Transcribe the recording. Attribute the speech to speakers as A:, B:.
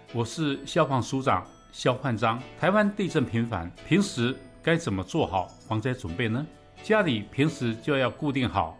A: 我是消防署长肖焕章。台湾地震频繁，平时该怎么做好防灾准备呢？家里平时就要固定好